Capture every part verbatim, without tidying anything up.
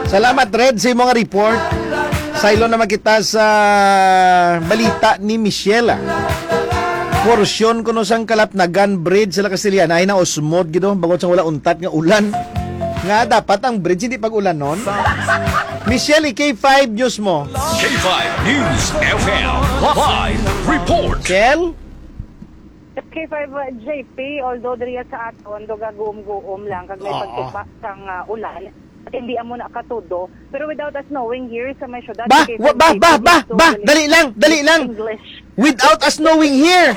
Salamat, Red, sa mga report. Saylo naman kita sa balita ni Michelle. Porsyon kuno sang kalap na gun bridge sa Castilian ay na osmod gido bagot sa wala untat nga ulan. Nga dapat ang bridge hindi pag-ulan nun. Michelle, K five News mo. K five News F M Live Report. Michelle? K five uh, J P, although diriya sa aton, do gagum-guom lang, kag may Oo. pagtupak sang uh, ulan, at hindi amo na katudo. Pero without us knowing here sa may syudad, Ba, K five wa- ba, J P, ba, ba, gusto ba, galing- dali lang, dali lang. English. Without us knowing here.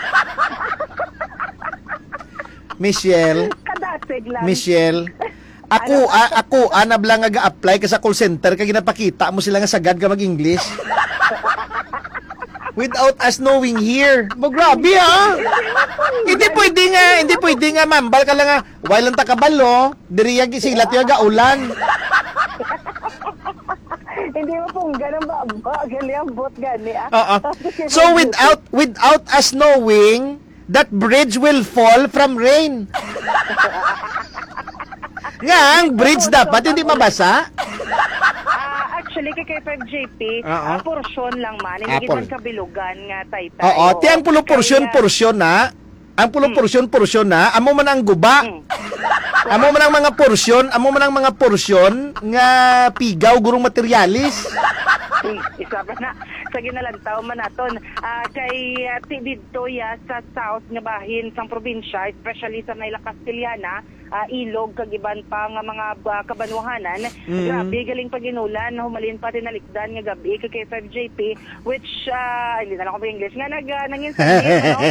Michelle, Kadasig lang. Michelle, ako, a, ako, anab lang nga apply ka sa call center, kag ginapakita mo sila nga sagad ka mag-English. Without us knowing here. Mo grabe ha. Hindi pwede nga, hindi pwede nga mambal ka lang nga. Wailan ta kabalo, diri yang isilat yung gaulan. Hindi mo pong ganun ba, ba, gali ang bot gani, ah. Oo. So without without us knowing, that bridge will fall from rain. Nga, ang bridge dapat hindi mabasa. Ah, actually, kay K five J P, Oo. ah, porsyon lang man. Ah, Hindi por- man kabilugan nga taytay. Oo, ti ang pulo porsyon-porsyon na. Ang pulo porsyon-porsyon na, amo man ang guba. Amo man ang mga porsyon, amo man ang mga porsyon nga pigaw gurong materialis. Hmm, isa pa na sa ginalantaw man naton ah, kay uh, dito ya sa south nga bahin sang probinsya, especially sa Naila Castiliana, ah, Ilog kag iban pa nga mga uh, kabanwahanan. Mm. Grabe galing paginulan, humalin pa tinalikdan nga gabi kay K five J P, which ah, hindi na ako mag-English nga nag uh, nangin sa ano.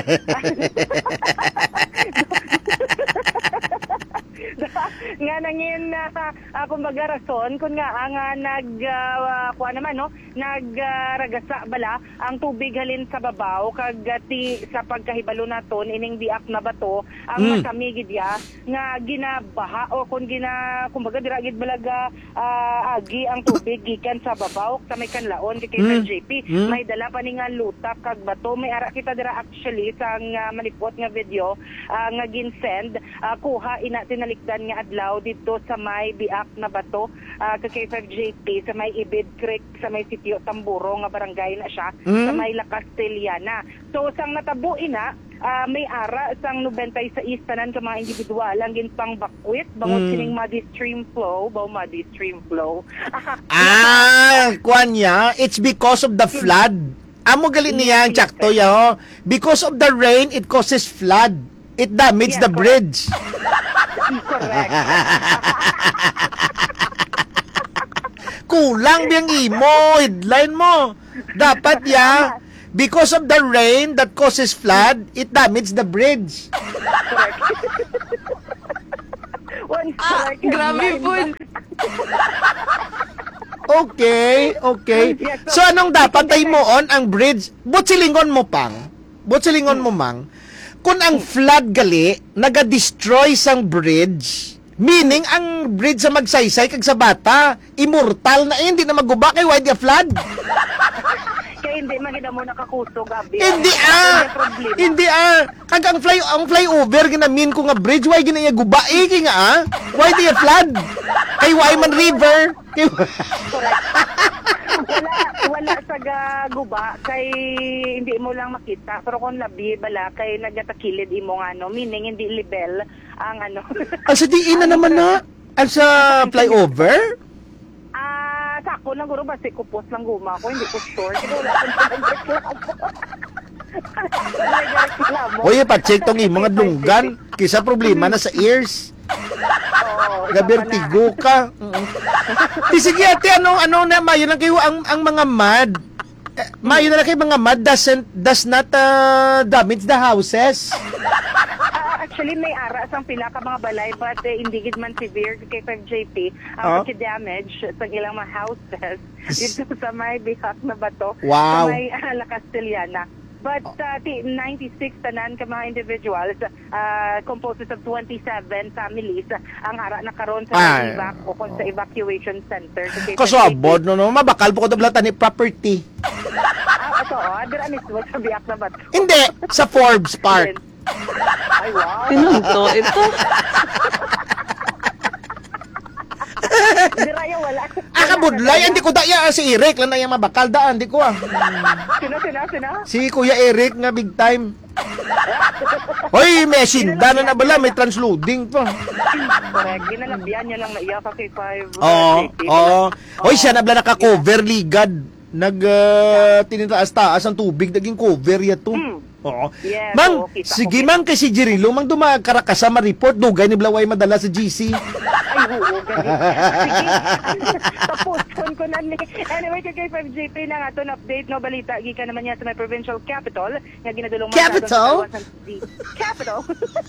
Nga nangin uh, uh, kumbaga rason kung nga ang uh, nag uh, kuha naman no nagragasa uh, bala ang tubig halin sa babaw kag uh, ti sa pagkahibalo naton ining biak na bato ang Mm. masamigid ya nga ginabaha o kung gina kumbaga diragid balaga uh, agi ang tubig gikan sa babaw sa may kanlaon kay Mm. J P. Mm. May dala pa ni nga lutak kag bato, may ara kita dira actually sa uh, malipot nga video uh, nga ginsend uh, kuha ina tinalikdan nga adlaw dito sa may biak na bato uh, kay K five J P sa may Ibid Creek sa may sitio Tamburo nga barangay na siya Mm. sa may La Castiliana. So sang natabo ina uh, may ara sang ninety-six tanan ka mga individual ang ginpang bakwit bangod Mm. sining muddy stream flow, baw muddy stream flow. Ah, kuan niya, it's because of the flood. Amo gali niya ang tsakto ya ho. Because of the rain, it causes flood. It damages Yeah, the bridge. Correct. Kulang biyang imo, headline mo. Dapat ya, because of the rain that causes flood, it damages the bridge. One Ah, correct grabe headline po. ba? Okay, okay. So anong dapat tayo mo on ang bridge? Butsilingon mo pang. Butsilingon mo mang. Kung ang flood gali naga-destroy sang bridge, meaning ang bridge sa magsaysay kag sa bata, immortal na eh, hindi na maguba kay why the flood. Kaya hindi maganda mo nakakusog abi. Hindi Ang ah. problema. Hindi ah. Kag ang fly ang flyover ginamin ko nga bridge why ginaya guba eh kay nga ah. Why the flood? Kay Wyman River. Kay wala wala sa guba kay hindi mo lang makita pero kung labi bala kay nagatakilid imo nga no meaning hindi level ang ano. Ah, sa diin na naman na. Ang sa flyover? Ah, sako lang guro basi kupos lang guma ko hindi ko sure. Siguro wala akong reklamo. Oye, pa-check tong imo nga dunggan. Kisa problema na sa ears. Oo, Gabertigo ka. Di sige ate, ano, ano na, mayo lang kayo ang, ang mga mud. Eh, mayo na lang kayo mga mud doesn't, does not uh, damage the houses. Ah, actually, may ara sang pila ka mga balay but eh, hindi gid man severe kay five J P Oh. ang uh, damage sa ilang mga houses dito sa may bihak na bato Wow. sa may uh, La Castiliana. But uh, ti ninety-six tanan ka mga individuals uh, composed of twenty-seven families uh, ang ara na karon sa Ay. evac o kon sa evacuation center. So, kay Kasabod, no, no, mabakal po ko dablatan ni property. Ah, ito, oh, dira mismo sa bihak na bato. Hindi, sa Forbes Park. Ay, wow. Pinunto ito. Dira Ayaw, wala. Ah, kabudlay, hindi ko daya si Eric lang na yung mabakal daan, di ko ah. Sino, sino, sino? Si Kuya Eric nga big time. Hoy, may sinda na na bala, may transloading pa. Correct. Ginalabihan niya lang na iya ka kay five. Oo, oo. Hoy, siya na bala naka-cover ligad. Nag uh, tinitaas-taas ang tubig, naging cover ya to. Hmm. Oo. Yes, Mang, oo, kita ko, sige kita. mang kay si Jirilo, mang dumakarakasa ma-report, dugay ni Blaway madala sa G C. Ay, oo, ganun. Sige. Tapos, kun kun ani. Anyway, kay K five J P na nga to update no balita gikan naman niya sa may provincial capital nga ginadulong man Capital? sa Di- Capital.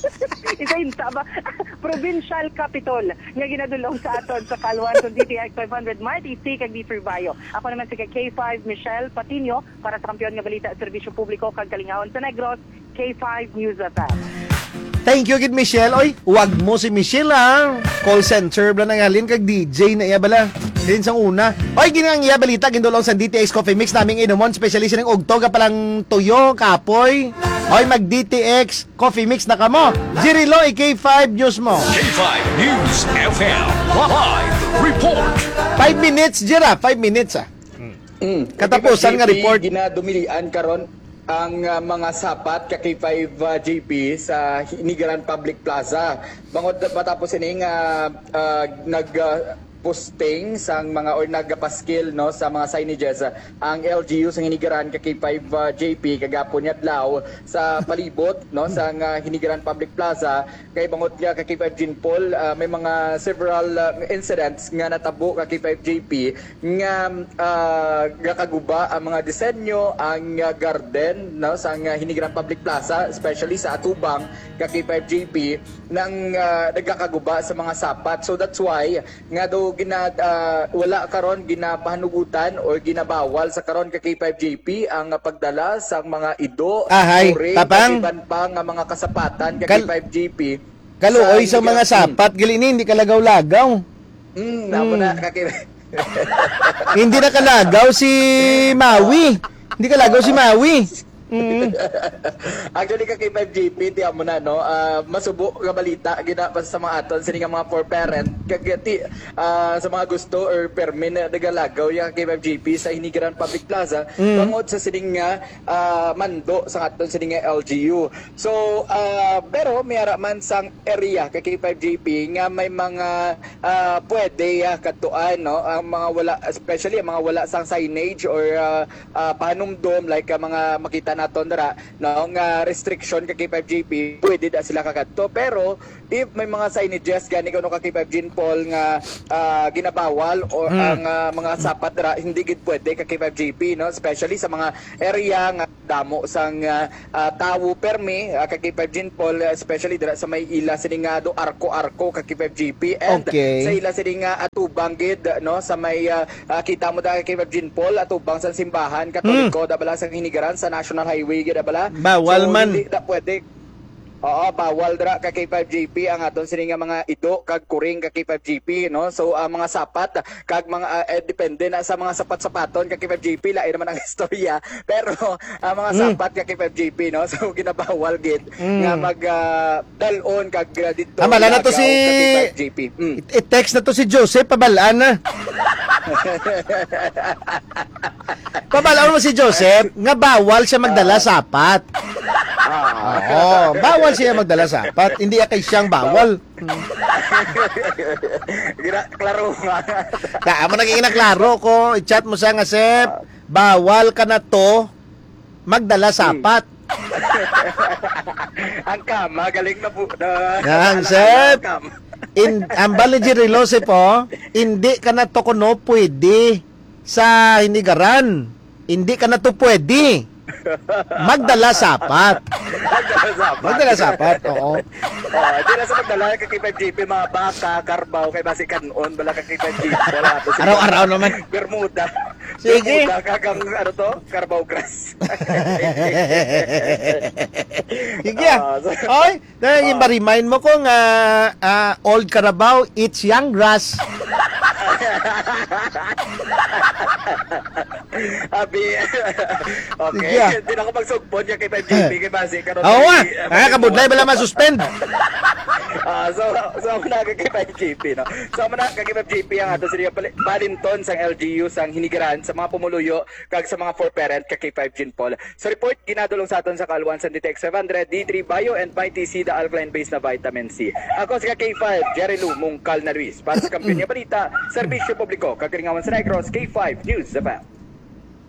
Isa yun sa ba? Provincial capital nga ginadulong sa aton sa Kalwan sa D T X five hundred Mighty C kag D three Bayo. Ako naman si K five Michelle Patino para sa kampiyon nga balita at serbisyo publiko kag kalingawon sa Negros, K five News F M. Thank you, Kid Michelle. Oy, wag mo si Michelle, ha? Call center, bala na ngalin, kag D J na iya, bala. Din sa una. Oy, ginang iya, balita, gindulong sa D T X Coffee Mix naming inumon, specialist ng ugto, ka palang tuyo, kapoy. Oy, mag-D T X Coffee Mix na kamo. Jirilo, K five News mo. K five News F M. Live report. Five minutes, Jira. Five minutes, ah. Mm. Katapusan nga report. Ginadumilian karon ang uh, mga sapat ka K five uh, J P sa Hinigaran Public Plaza. Bangod matapos ini nga uh, nag uh, posting sang mga or nagapaskil no sa mga signages uh, ang L G U sa Hinigaran ka K five uh, J P kagapon adlaw sa palibot no sa uh, Hinigaran Public Plaza kay bangod nga ka K five Jinpol uh, may mga several uh, incidents nga natabo ka K five J P nga uh, gakaguba ang mga disenyo ang uh, garden no sa uh, Hinigaran Public Plaza especially sa atubang ka K five J P nang uh, nagkakaguba sa mga sapat. So that's why nga do gina uh, wala karon ginapahanugutan or ginabawal sa karon ka K five J P ang uh, pagdala sa mga ido, Ahay, uri, tapang. iban pa nga mga kasapatan ka Kal- K five J P. Kaluoy sa mga sapat, gali ni, hindi kalagaw-lagaw. Mm, namo na ka K Hindi na kalagaw si Maui. Hindi kalagaw si Maui. Mm. Actually ka K five J P di amo na no uh, masubo nga balita gina pa sa mga aton sini nga mga for parent kagati uh, sa mga gusto or permin na nagalagaw ya K five J P sa Hinigaran Public Plaza Mm. bangod sa sining nga uh, mando sa aton sining nga L G U. So uh, pero may ara man sang area ka K five J P nga may mga uh, pwede ya katuan no ang mga wala especially ang mga wala sang signage or uh, uh, panumdom like uh, mga makita naton dara no nga restriction ka K five J P pwede da sila kakadto pero if may mga signages gani kuno ka K five Jinpol nga uh, ginabawal o Hmm. ang uh, mga sapat dara hindi gid pwede ka K five J P no especially sa mga area nga damo sang uh, uh, tawo permi uh, ka K five Jinpol uh, especially dara sa may ila sini nga do arko-arko ka K five J P and Okay. sa ila sini nga atubang gid no sa may uh, uh, kita mo da ka K five Jinpol atubang sa simbahan katoliko da bala sa Hinigaran sa National Highway gid bala Bawal so, man. hindi na pwede. Oo, bawal dra ka K five J P ang aton sini nga mga ido kag kuring ka K five J P no. So ang mga sapat kag mga uh, eh, depende na sa mga sapat-sapaton ka K five J P lain naman ang istorya pero ang mga Mm. sapat ka K five J P no. So ginabawal gid Mm. nga mag uh, dalon kag uh, dito. Ah, mala na to lagaw si- ka K five J P. Mm. I-text na to si Joseph, pabalaan na. Pabalaan mo si Joseph, nga bawal siya magdala sapat. Oo, bawal siya magdala sapat. Hindi kay siyang bawal. Gira klaro nga. Kaya mo naging naklaro ko, i-chat mo siya nga, Sep, bawal ka na to magdala sapat. Ang kama galing na po. Na, Yang, Sep. Ang kama. In, ang baliji rilose po, hindi ka na to kuno pwede sa Hinigaran. Hindi ka na to pwede. Magdala sapat. Magdala sapat. Magdala sapat, oo. Oh, di na sa magdala ka K five J P mga baka, karbaw, kay basi kanon, bala ka K five J P. Wala to. Araw-araw naman. Bermuda. Sige. Bermuda kagang ano to? Carabao grass. Sige ah. Oy, dahil yung ma-remind mo kung ah, ah, old Carabao, it's young grass. Abi. Okay. Sige ah. Di na ako magsugpon niya kay five J P kay basi kanon. Oo ah, ah kabudlay bala ma-suspend. Ah, so so mo na kay five J P no. So mo na kay five J P ang ato sa Balinton sang L G U sang Hinigaran sa mga pumuluyo kag sa mga for parent kay five Gin Paul. So report ginadulong sa aton sa Kalwan sa Detect seven hundred D three Bio and Vitamin C the alkaline base na vitamin C. Ako sa K five Jerry Lu Mungkal na Ruiz para sa Kampiyon nga Balita, Serbisyo Publiko, Kagaringawan sa Negros, K five News F M.